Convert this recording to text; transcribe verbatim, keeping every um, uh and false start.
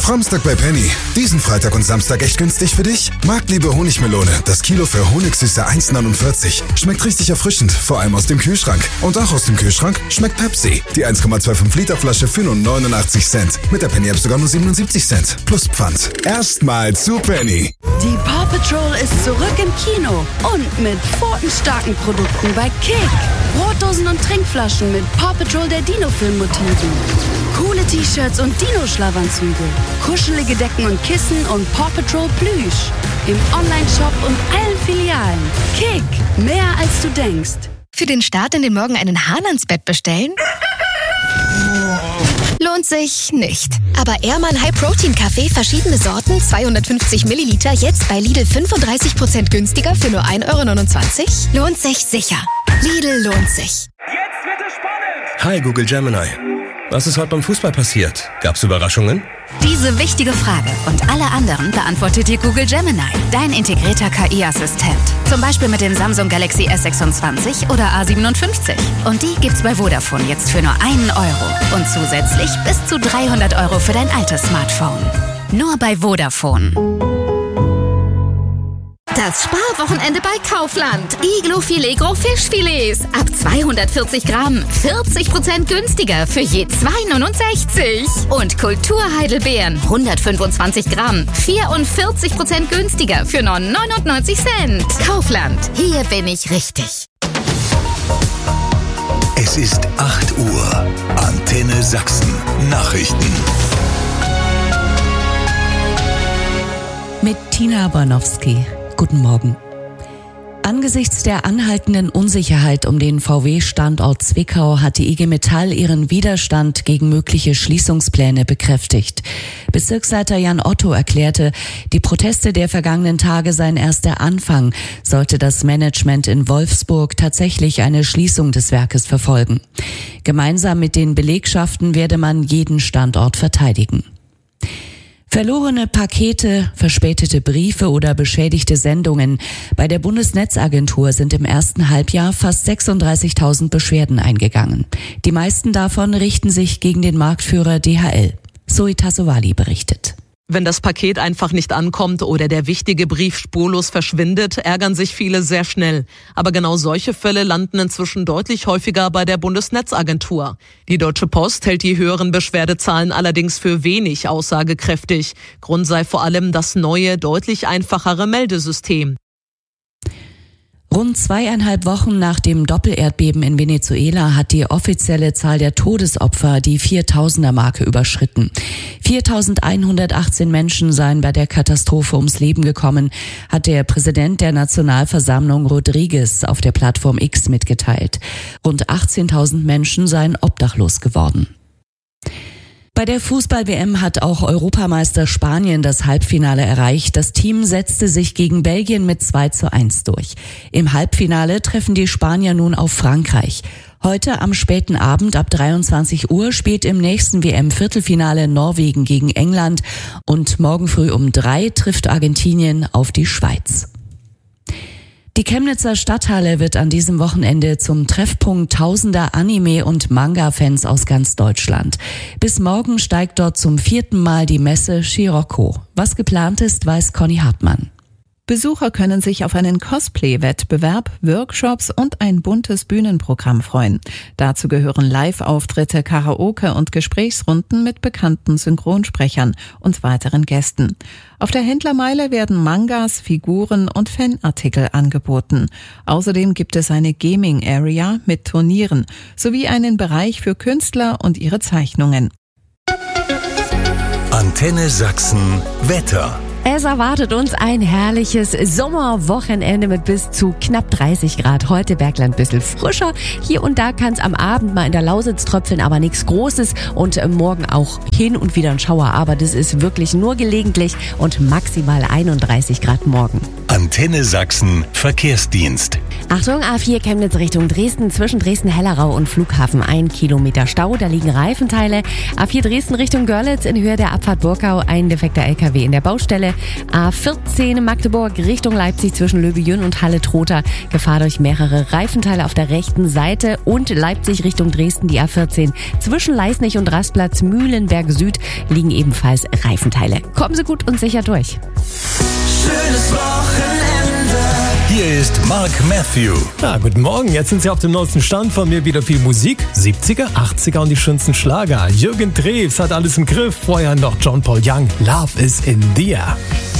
Framstag bei Penny. Diesen Freitag und Samstag echt günstig für dich? Marktliebe Honigmelone. Das Kilo für Honigsüße eins neunundvierzig. Schmeckt richtig erfrischend, vor allem aus dem Kühlschrank. Und auch aus dem Kühlschrank schmeckt Pepsi. Die eins Komma fünfundzwanzig Liter Flasche für nur neunundachtzig Cent. Mit der Penny App sogar nur siebenundsiebzig Cent. Plus Pfand. Erstmal zu Penny. Die Paw Patrol ist zurück im Kino. Und mit pfotenstarken Produkten bei Kick. Brotdosen und Trinkflaschen mit Paw Patrol der Dino-Film-Motiven. Coole T-Shirts und Dino-Schlafanzüge. Kuschelige Decken und Kissen und Paw Patrol Plüsch. Im Online-Shop und allen Filialen. Kick. Mehr als du denkst. Für den Start in den Morgen einen Hahn ans Bett bestellen? Lohnt sich nicht. Aber Ehrmann High Protein Kaffee, verschiedene Sorten, zweihundertfünfzig Milliliter, jetzt bei Lidl fünfunddreißig Prozent günstiger für nur ein Euro neunundzwanzig? Lohnt sich sicher. Lidl lohnt sich. Jetzt wird es spannend! Hi Google Gemini. Was ist heute beim Fußball passiert? Gab's Überraschungen? Diese wichtige Frage und alle anderen beantwortet dir Google Gemini, dein integrierter K I-Assistent. Zum Beispiel mit dem Samsung Galaxy S sechsundzwanzig oder A siebenundfünfzig. Und die gibt's bei Vodafone jetzt für nur einen Euro. Und zusätzlich bis zu dreihundert Euro für dein altes Smartphone. Nur bei Vodafone. Das Sparwochenende bei Kaufland. Iglo Filet Gros Fischfilets. Ab zweihundertvierzig Gramm. vierzig Prozent günstiger für je zwei neunundsechzig. Und Kulturheidelbeeren. hundertfünfundzwanzig Gramm. vierundvierzig Prozent günstiger für nur neunundneunzig Cent. Kaufland. Hier bin ich richtig. Es ist acht Uhr. Antenne Sachsen. Nachrichten. Mit Tina Bornowski. Guten Morgen. Angesichts der anhaltenden Unsicherheit um den V W-Standort Zwickau hat die I G Metall ihren Widerstand gegen mögliche Schließungspläne bekräftigt. Bezirksleiter Jan Otto erklärte, die Proteste der vergangenen Tage seien erst der Anfang, sollte das Management in Wolfsburg tatsächlich eine Schließung des Werkes verfolgen. Gemeinsam mit den Belegschaften werde man jeden Standort verteidigen. Verlorene Pakete, verspätete Briefe oder beschädigte Sendungen. Bei der Bundesnetzagentur sind im ersten Halbjahr fast sechsunddreißigtausend Beschwerden eingegangen. Die meisten davon richten sich gegen den Marktführer D H L. Zoe Tassovali berichtet. Wenn das Paket einfach nicht ankommt oder der wichtige Brief spurlos verschwindet, ärgern sich viele sehr schnell. Aber genau solche Fälle landen inzwischen deutlich häufiger bei der Bundesnetzagentur. Die Deutsche Post hält die höheren Beschwerdezahlen allerdings für wenig aussagekräftig. Grund sei vor allem das neue, deutlich einfachere Meldesystem. Rund zweieinhalb Wochen nach dem Doppelerdbeben in Venezuela hat die offizielle Zahl der Todesopfer die viertausender-Marke überschritten. viertausendeinhundertachtzehn Menschen seien bei der Katastrophe ums Leben gekommen, hat der Präsident der Nationalversammlung Rodriguez auf der Plattform X mitgeteilt. Rund achtzehntausend Menschen seien obdachlos geworden. Bei der Fußball-W M hat auch Europameister Spanien das Halbfinale erreicht. Das Team setzte sich gegen Belgien mit zwei zu eins durch. Im Halbfinale treffen die Spanier nun auf Frankreich. Heute am späten Abend ab dreiundzwanzig Uhr spielt im nächsten W M-Viertelfinale Norwegen gegen England und morgen früh um drei trifft Argentinien auf die Schweiz. Die Chemnitzer Stadthalle wird an diesem Wochenende zum Treffpunkt tausender Anime- und Manga-Fans aus ganz Deutschland. Bis morgen steigt dort zum vierten Mal die Messe Scirocco. Was geplant ist, weiß Conny Hartmann. Besucher können sich auf einen Cosplay-Wettbewerb, Workshops und ein buntes Bühnenprogramm freuen. Dazu gehören Live-Auftritte, Karaoke und Gesprächsrunden mit bekannten Synchronsprechern und weiteren Gästen. Auf der Händlermeile werden Mangas, Figuren und Fanartikel angeboten. Außerdem gibt es eine Gaming-Area mit Turnieren sowie einen Bereich für Künstler und ihre Zeichnungen. Antenne Sachsen Wetter. Es erwartet uns ein herrliches Sommerwochenende mit bis zu knapp dreißig Grad. Heute Bergland ein bisschen frischer. Hier und da kann es am Abend mal in der Lausitz tröpfeln, aber nichts Großes. Und morgen auch hin und wieder ein Schauer. Aber das ist wirklich nur gelegentlich und maximal einunddreißig Grad morgen. Antenne Sachsen Verkehrsdienst. Achtung, A vier Chemnitz Richtung Dresden, zwischen Dresden-Hellerau und Flughafen ein Kilometer Stau, da liegen Reifenteile. A vier Dresden Richtung Görlitz in Höhe der Abfahrt Burgau, ein defekter L K W in der Baustelle. Stelle. A vierzehn Magdeburg Richtung Leipzig zwischen Löbejün und Halle-Trotha. Gefahr durch mehrere Reifenteile auf der rechten Seite. Und Leipzig Richtung Dresden die A vierzehn. Zwischen Leisnig und Rastplatz Mühlenberg Süd liegen ebenfalls Reifenteile. Kommen Sie gut und sicher durch. Schönes Wochenende. Hier ist Mark Matthew. Ja, guten Morgen. Jetzt sind Sie auf dem neuesten Stand. Von mir wieder viel Musik. siebziger, achtziger und die schönsten Schlager. Jürgen Drews hat alles im Griff. Vorher noch John Paul Young. Love is in the air.